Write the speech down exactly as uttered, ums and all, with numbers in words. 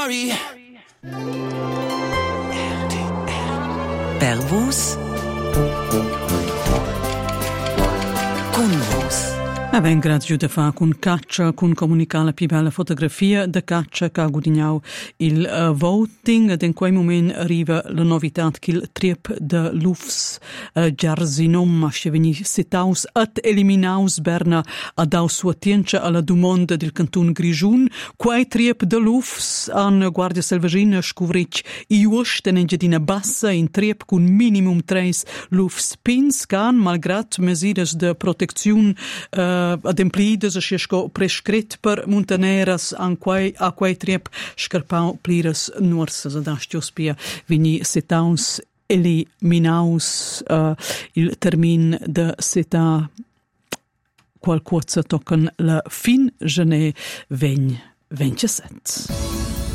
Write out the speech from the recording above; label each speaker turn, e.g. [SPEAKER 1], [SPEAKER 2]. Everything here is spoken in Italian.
[SPEAKER 1] sorry.
[SPEAKER 2] Per vos, con vos.
[SPEAKER 3] E ben grazie di fare con caccia, con comunicare la più bella fotografia da caccia che ha guadagnato il uh, voting ed in quel momento arriva la novità che il trip de l'Ufs uh, Giarzinom che veni setaus at eliminaus berna a dau sua tiencia alla domanda del canton Grigiun. Quei trip de l'Ufs an Guardia Selvagina scuvric iush tenengedina bassa in trip con minimum tres l'Ufs pins can malgrat mesures de protezione uh, ademplides a sco prescrit per montaneras an quai a quai triep scarpau pliras nuorsas ad astiospia vini setaus eliminaus uh, il termin de seta qualcosa tocan la fin gene vegn ventisette.